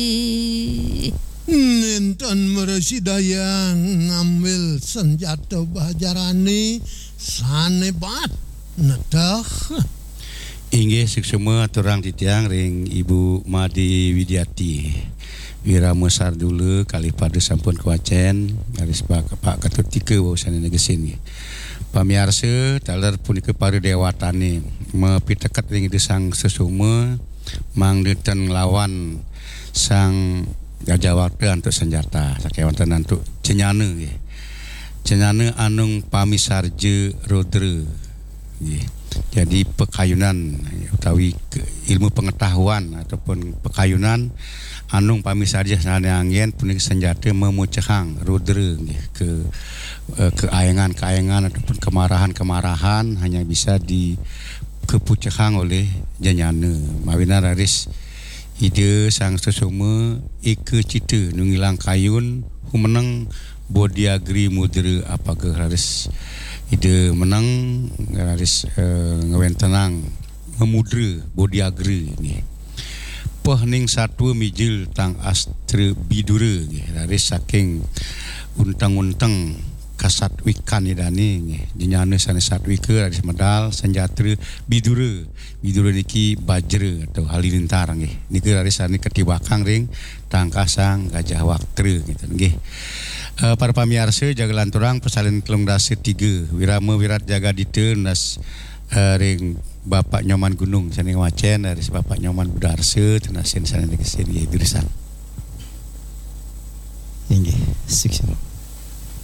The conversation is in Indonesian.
Ninten meresidaya ngambil senjata bajarani sanebat nedah. Inggih semua turang titiang ring Ibu Madi Widiati Wirama Sardula kali pada sampun kuacen garis Pak Ketut 3 wawasan negesin pamiarsa taler punika para dewatane mepitekat ring desang sesuma mang dinten lawan sang gajah waktu untuk senjata sakewanten untuk cenyana nggih. Cenyana anung pamisarja rodre nggih. Jadi pekayunan utawi ilmu pengetahuan ataupun pekayunan anung pamisarja sanangien punika senjata memucahang rodre nggih ke keayangan ataupun kemarahan hanya bisa kepucahang oleh janyana mawina raris ide sang sesuma ike cita nungilang kayun humeneng bodiagri mudra apakah raris ide menang raris ngewentenang memudra bodiagri ni pehning satwa mijil tang astra bidura ni raris saking untang-untang kasat wikan idani dinyana sana satwika raris medal senjata bidura niki bajra atau halilintar nggih niki raris sani ketibakang ring tangkasang gajah waktra gitu nggih. Para pamirsa jaga lanturang pesalin telung dasa 3 wirama wirat jaga dite nas ring Bapak Nyoman Gunung saning wacen dari Bapak Nyoman Budarse tenasin sana negesin nggih dirisan. Inggih, sik